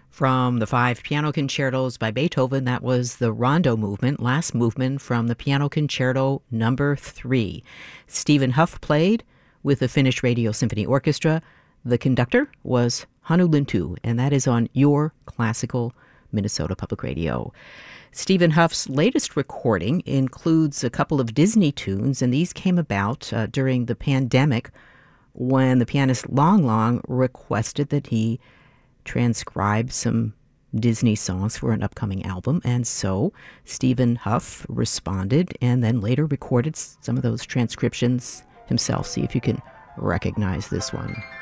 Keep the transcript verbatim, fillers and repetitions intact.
From the five piano concertos by Beethoven, that was the Rondo movement, last movement from the Piano Concerto number three. Stephen Hough played with the Finnish Radio Symphony Orchestra. The conductor was Hannu Lintu, and that is on Your Classical Minnesota Public Radio. Stephen Hough's latest recording includes a couple of Disney tunes, and these came about uh, during the pandemic when the pianist Long Long requested that he transcribe some Disney songs for an upcoming album. And so Stephen Hough responded and then later recorded some of those transcriptions himself. See if you can recognize this one.